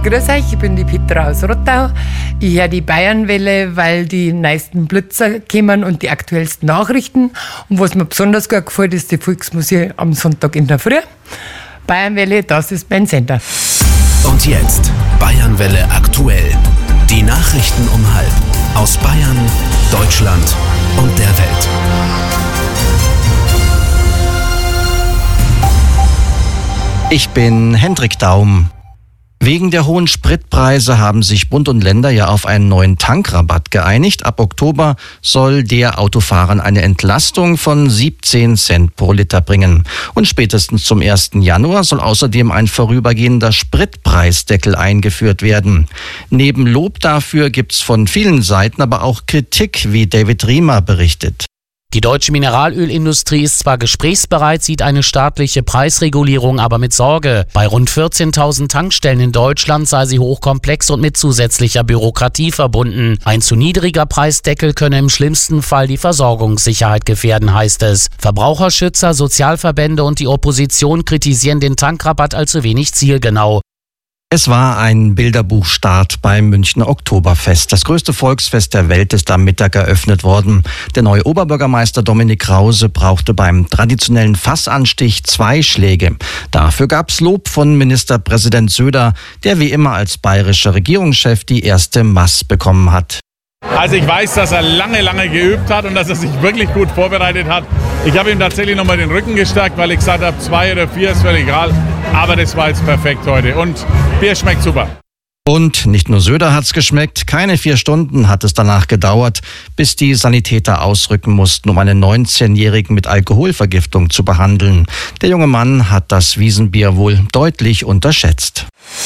Grüß euch, ich bin die Petra aus Rottau. Ich höre die Bayernwelle, weil die neuesten Blitzer kommen und die aktuellsten Nachrichten. Und was mir besonders gut gefällt, ist die Volksmusik am Sonntag in der Früh. Bayernwelle, das ist mein Sender. Und jetzt Bayernwelle aktuell. Die Nachrichten um 12:30 aus Bayern, Deutschland und der Welt. Ich bin Hendrik Daum. Wegen der hohen Spritpreise haben sich Bund und Länder ja auf einen neuen Tankrabatt geeinigt. Ab Oktober soll der Autofahrern eine Entlastung von 17 Cent pro Liter bringen. Und spätestens zum 1. Januar soll außerdem ein vorübergehender Spritpreisdeckel eingeführt werden. Neben Lob dafür gibt's von vielen Seiten aber auch Kritik, wie David Riemer berichtet. Die deutsche Mineralölindustrie ist zwar gesprächsbereit, sieht eine staatliche Preisregulierung aber mit Sorge. Bei rund 14.000 Tankstellen in Deutschland sei sie hochkomplex und mit zusätzlicher Bürokratie verbunden. Ein zu niedriger Preisdeckel könne im schlimmsten Fall die Versorgungssicherheit gefährden, heißt es. Verbraucherschützer, Sozialverbände und die Opposition kritisieren den Tankrabatt als zu wenig zielgenau. Es war ein Bilderbuchstart beim Münchner Oktoberfest. Das größte Volksfest der Welt ist am Mittag eröffnet worden. Der neue Oberbürgermeister Dominik Krause brauchte beim traditionellen Fassanstich 2 Schläge. Dafür gab's Lob von Ministerpräsident Söder, der wie immer als bayerischer Regierungschef die erste Maß bekommen hat. Also ich weiß, dass er lange geübt hat und dass er sich wirklich gut vorbereitet hat. Ich habe ihm tatsächlich nochmal den Rücken gestärkt, weil ich gesagt habe, 2 oder 4 ist völlig egal. Aber das war jetzt perfekt heute und Bier schmeckt super. Und nicht nur Söder hat's geschmeckt, keine 4 Stunden hat es danach gedauert, bis die Sanitäter ausrücken mussten, um einen 19-Jährigen mit Alkoholvergiftung zu behandeln. Der junge Mann hat das Wiesenbier wohl deutlich unterschätzt.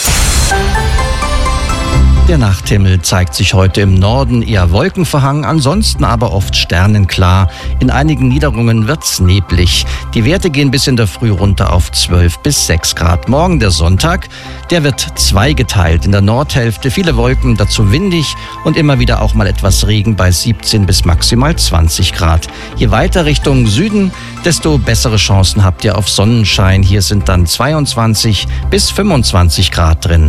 Der Nachthimmel zeigt sich heute im Norden eher wolkenverhangen, ansonsten aber oft sternenklar. In einigen Niederungen wird's neblig. Die Werte gehen bis in der Früh runter auf 12 bis 6 Grad. Morgen der Sonntag, der wird zweigeteilt. In der Nordhälfte viele Wolken, dazu windig und immer wieder auch mal etwas Regen bei 17 bis maximal 20 Grad. Je weiter Richtung Süden, desto bessere Chancen habt ihr auf Sonnenschein. Hier sind dann 22 bis 25 Grad drin.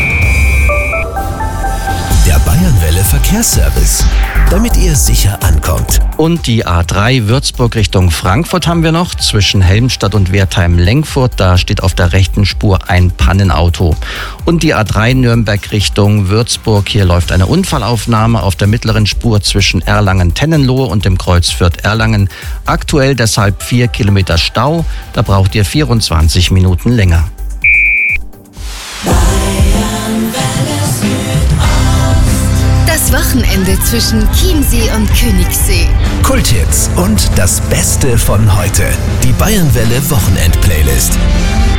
Der Bayernwelle Verkehrsservice, damit ihr sicher ankommt. Und die A3 Würzburg Richtung Frankfurt haben wir noch. Zwischen Helmstadt und Wertheim-Lenkfurt, da steht auf der rechten Spur ein Pannenauto. Und die A3 Nürnberg Richtung Würzburg, hier läuft eine Unfallaufnahme auf der mittleren Spur zwischen Erlangen-Tennenlohe und dem Kreuz Fürth-Erlangen. Aktuell deshalb 4 Kilometer Stau, da braucht ihr 24 Minuten länger. Das Wochenende zwischen Chiemsee und Königssee. Kulthits und das Beste von heute. Die Bayernwelle Wochenend-Playlist.